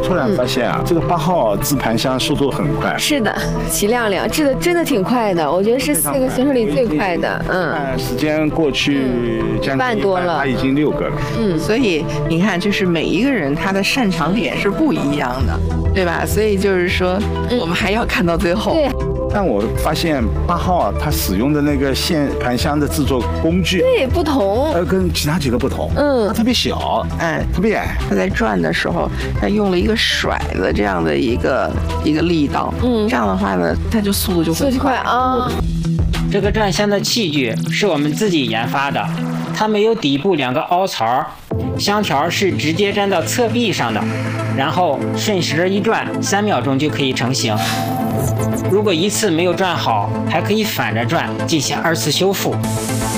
突然发现啊，这个8号制盘香速度很快。 是的，齐亮亮制的真的挺快的，我觉得是4个选手里最快的。 时间过去将近半多了， 他已经6个了。 所以你看，就是每一个人他的擅长点是不一样的，对吧？所以就是说，我们还要看到最后。 对。 但我发现8号啊，他使用的那个线盘香的制作工具对不同， 跟其他几个不同。它特别小，特别矮。 他在转的时候，他用了一个甩的这样的一个力道。这样的话呢，它就速度就会快啊。 这个转香的器具是我们自己研发的，它没有底部2个凹槽，香条是直接粘到侧壁上的，然后顺时一转，3秒钟就可以成型。如果一次没有转好，还可以反着转进行2次修复。